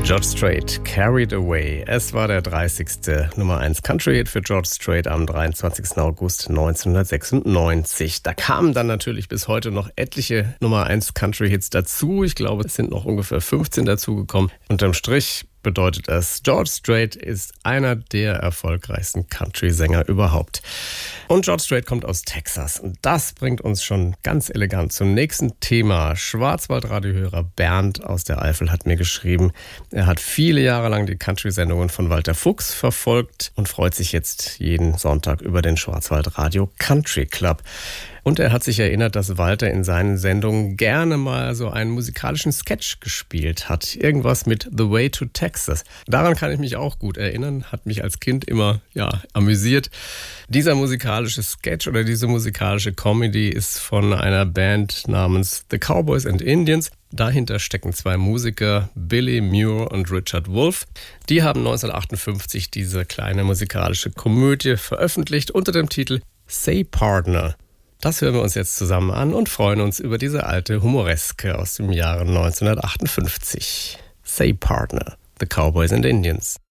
George Strait, Carried Away. Es war der 30. Nummer 1 Country-Hit für George Strait am 23. August 1996. Da kamen dann natürlich bis heute noch etliche Nummer 1 Country-Hits dazu. Ich glaube, es sind noch ungefähr 15 dazugekommen. Unterm Strich bedeutet es, George Strait ist einer der erfolgreichsten Country-Sänger überhaupt. Und George Strait kommt aus Texas. Und das bringt uns schon ganz elegant zum nächsten Thema. Schwarzwaldradiohörer Bernd aus der Eifel hat mir geschrieben, er hat viele Jahre lang die Country-Sendungen von Walter Fuchs verfolgt und freut sich jetzt jeden Sonntag über den Schwarzwaldradio Country Club. Und er hat sich erinnert, dass Walter in seinen Sendungen gerne mal so einen musikalischen Sketch gespielt hat. Irgendwas mit The Way to Texas. Daran kann ich mich auch gut erinnern. Hat mich als Kind immer amüsiert. Dieser musikalische Sketch oder diese musikalische Comedy ist von einer Band namens The Cowboys and Indians. Dahinter stecken zwei Musiker, Billy Muir und Richard Wolff. Die haben 1958 diese kleine musikalische Komödie veröffentlicht unter dem Titel Say Partner. Das hören wir uns jetzt zusammen an und freuen uns über diese alte Humoreske aus dem Jahre 1958. Say Partner, The Cowboys and Indians.